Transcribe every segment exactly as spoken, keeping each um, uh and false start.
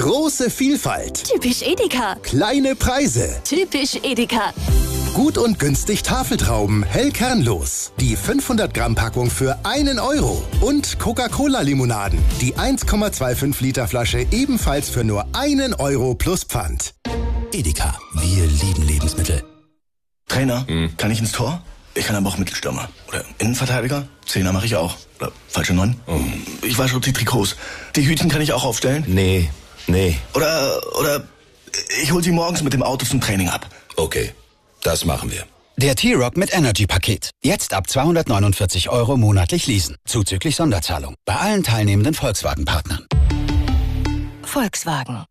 Große Vielfalt. Typisch Edeka. Kleine Preise. Typisch Edeka. Gut und günstig Tafeltrauben, hell kernlos. Die fünfhundert Gramm Packung für einen Euro. Und Coca-Cola-Limonaden. Die eins Komma fünfundzwanzig Liter Flasche ebenfalls für nur einen Euro plus Pfand. Edeka, wir lieben Lebensmittel. Trainer, hm. kann ich ins Tor? Ich kann aber auch Mittelstürmer. Oder Innenverteidiger? Zehner mache ich auch. Oder falsche Neun? Oh. Ich wasche die Trikots. Die Hütchen kann ich auch aufstellen? Nee, nee. Oder, oder ich hol sie morgens mit dem Auto zum Training ab. Okay, das machen wir. Der T-Rock mit Energy-Paket. Jetzt ab zweihundertneunundvierzig Euro monatlich leasen. Zuzüglich Sonderzahlung. Bei allen teilnehmenden Volkswagen-Partnern. Volkswagen.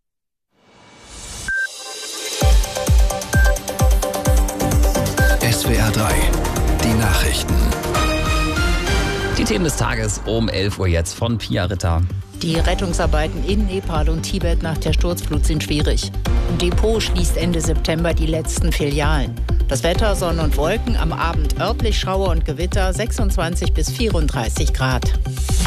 S W R drei, die Nachrichten. Die Themen des Tages um elf Uhr jetzt von Pia Ritter. Die Rettungsarbeiten in Nepal und Tibet nach der Sturzflut sind schwierig. Depot schließt Ende September die letzten Filialen. Das Wetter, Sonne und Wolken, am Abend örtlich Schauer und Gewitter, sechsundzwanzig bis vierunddreißig Grad.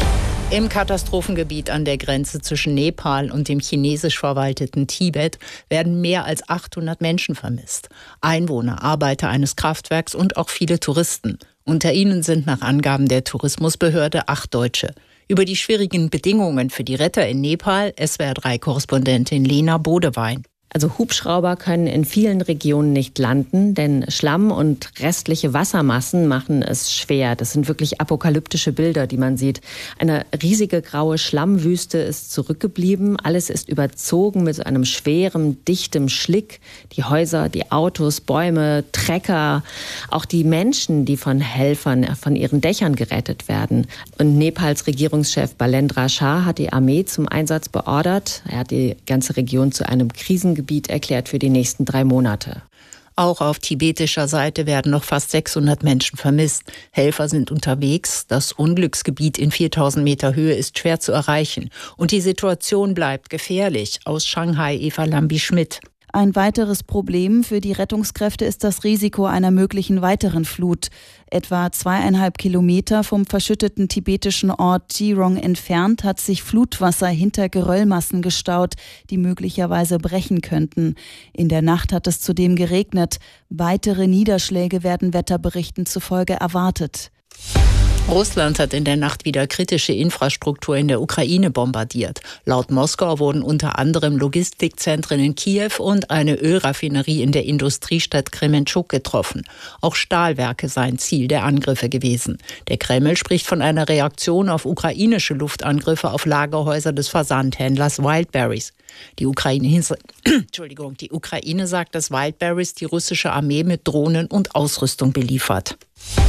Im Katastrophengebiet an der Grenze zwischen Nepal und dem chinesisch verwalteten Tibet werden mehr als achthundert Menschen vermisst. Einwohner, Arbeiter eines Kraftwerks und auch viele Touristen. Unter ihnen sind nach Angaben der Tourismusbehörde acht Deutsche. Über die schwierigen Bedingungen für die Retter in Nepal, S W R drei Korrespondentin Lena Bodewein. Also Hubschrauber können in vielen Regionen nicht landen, denn Schlamm und restliche Wassermassen machen es schwer. Das sind wirklich apokalyptische Bilder, die man sieht. Eine riesige graue Schlammwüste ist zurückgeblieben. Alles ist überzogen mit einem schweren, dichtem Schlick. Die Häuser, die Autos, Bäume, Trecker, auch die Menschen, die von Helfern von ihren Dächern gerettet werden. Und Nepals Regierungschef Balendra Shah hat die Armee zum Einsatz beordert. Er hat die ganze Region zu einem Krisengebiet Gebiet erklärt für die nächsten drei Monate. Auch auf tibetischer Seite werden noch fast sechshundert Menschen vermisst. Helfer sind unterwegs. Das Unglücksgebiet in viertausend Meter Höhe ist schwer zu erreichen. Und die Situation bleibt gefährlich. Aus Shanghai Eva Lambi-Schmidt. Ein weiteres Problem für die Rettungskräfte ist das Risiko einer möglichen weiteren Flut. Etwa zweieinhalb Kilometer vom verschütteten tibetischen Ort Jirong entfernt hat sich Flutwasser hinter Geröllmassen gestaut, die möglicherweise brechen könnten. In der Nacht hat es zudem geregnet. Weitere Niederschläge werden Wetterberichten zufolge erwartet. Russland hat in der Nacht wieder kritische Infrastruktur in der Ukraine bombardiert. Laut Moskau wurden unter anderem Logistikzentren in Kiew und eine Ölraffinerie in der Industriestadt Krementschuk getroffen. Auch Stahlwerke seien Ziel der Angriffe gewesen. Der Kreml spricht von einer Reaktion auf ukrainische Luftangriffe auf Lagerhäuser des Versandhändlers Wildberries. Die Ukraine, Entschuldigung, die Ukraine sagt, dass Wildberries die russische Armee mit Drohnen und Ausrüstung beliefert.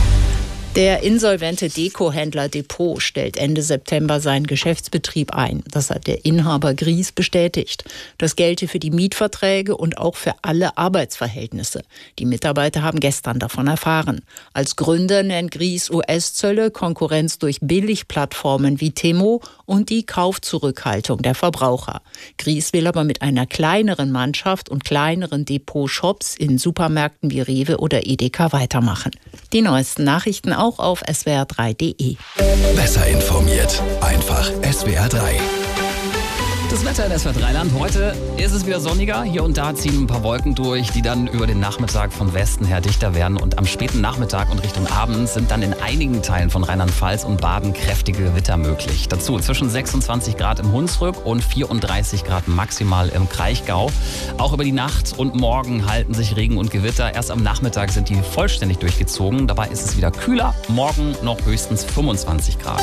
Der insolvente Deko-Händler Depot stellt Ende September seinen Geschäftsbetrieb ein. Das hat der Inhaber Gries bestätigt. Das gelte für die Mietverträge und auch für alle Arbeitsverhältnisse. Die Mitarbeiter haben gestern davon erfahren. Als Gründer nennt Gries U S-Zölle, Konkurrenz durch Billigplattformen wie Temo und die Kaufzurückhaltung der Verbraucher. Gries will aber mit einer kleineren Mannschaft und kleineren Depot-Shops in Supermärkten wie Rewe oder Edeka weitermachen. Die neuesten Nachrichten auch auf S W R drei Punkt de. Besser informiert. Einfach S W R drei. Das Wetter in S W R drei Land. Heute ist es wieder sonniger. Hier und da ziehen ein paar Wolken durch, die dann über den Nachmittag von Westen her dichter werden. Und am späten Nachmittag und Richtung Abend sind dann in einigen Teilen von Rheinland-Pfalz und Baden kräftige Gewitter möglich. Dazu zwischen sechsundzwanzig Grad im Hunsrück und vierunddreißig Grad maximal im Kraichgau. Auch über die Nacht und morgen halten sich Regen und Gewitter. Erst am Nachmittag sind die vollständig durchgezogen. Dabei ist es wieder kühler. Morgen noch höchstens fünfundzwanzig Grad.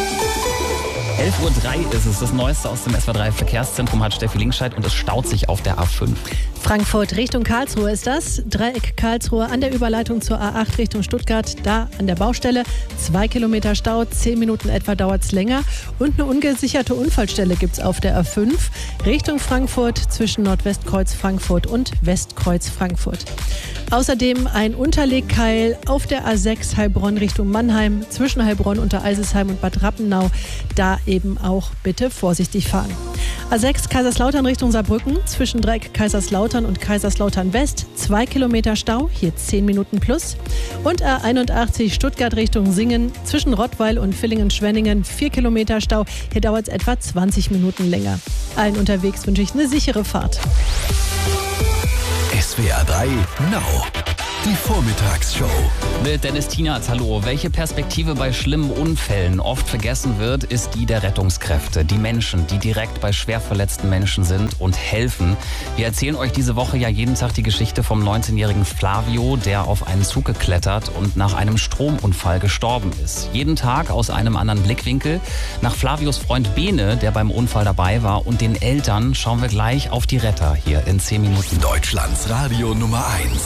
elf Uhr drei ist es. Das Neueste aus dem S W R drei Verkehrszentrum hat Steffi Linkscheid und es staut sich auf der A fünf. Frankfurt Richtung Karlsruhe ist das. Dreieck Karlsruhe an der Überleitung zur A acht Richtung Stuttgart. Da an der Baustelle. Zwei Kilometer Stau, zehn Minuten etwa dauert es länger. Und eine ungesicherte Unfallstelle gibt es auf der A fünf. Richtung Frankfurt zwischen Nordwestkreuz Frankfurt und Westkreuz Frankfurt. Außerdem ein Unterlegkeil auf der A sechs Heilbronn Richtung Mannheim. Zwischen Heilbronn, Untereisesheim und Bad Rappenau. Da eben auch bitte vorsichtig fahren. A sechs Kaiserslautern Richtung Saarbrücken, zwischen Dreieck Kaiserslautern und Kaiserslautern West, zwei Kilometer Stau, hier zehn Minuten plus. Und A einundachtzig Stuttgart Richtung Singen, zwischen Rottweil und Villingen-Schwenningen, vier Kilometer Stau, hier dauert es etwa zwanzig Minuten länger. Allen unterwegs wünsche ich eine sichere Fahrt. S W R drei Now. Die Vormittagsshow. Mit Dennis Tienert, hallo. Welche Perspektive bei schlimmen Unfällen oft vergessen wird, ist die der Rettungskräfte. Die Menschen, die direkt bei schwer verletzten Menschen sind und helfen. Wir erzählen euch diese Woche ja jeden Tag die Geschichte vom neunzehnjährigen Flavio, der auf einen Zug geklettert und nach einem Stromunfall gestorben ist. Jeden Tag aus einem anderen Blickwinkel. Nach Flavios Freund Bene, der beim Unfall dabei war, und den Eltern schauen wir gleich auf die Retter hier in zehn Minuten. Deutschlands Radio Nummer eins.